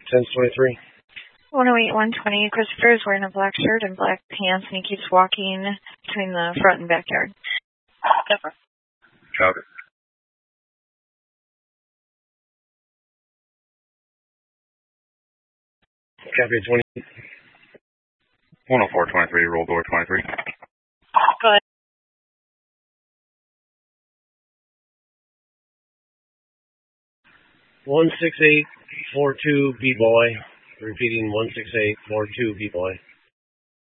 1023. 108-120, Christopher is wearing a black shirt and black pants, and he keeps walking between the front and backyard. Cover. Copy. Copy 20. 10423, roll door 23. Go ahead. One 16842 B-boy. Repeating 16842 B-boy.